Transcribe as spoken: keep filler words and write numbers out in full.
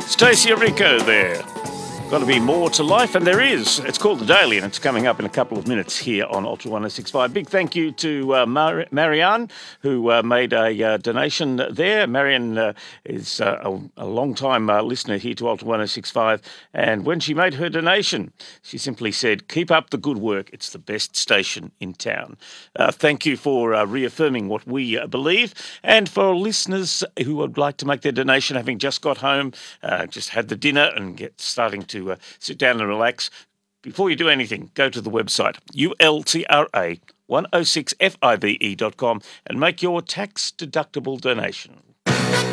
Stacey Rico there. Got to be more to life, and there is. It's called The Daily, and it's coming up in a couple of minutes here on Ultra one oh six point five. Big thank you to uh, Mar- Marianne, who uh, made a uh, donation there. Marianne uh, is uh, a, a long-time uh, listener here to Ultra one oh six point five, and when she made her donation, she simply said, "Keep up the good work. It's the best station in town." Uh, thank you for uh, reaffirming what we uh, believe, and for listeners who would like to make their donation, having just got home, uh, just had the dinner and get starting to To uh, sit down and relax. Before you do anything, go to the website U L T R A one oh six five e dot com and make your tax-deductible donation.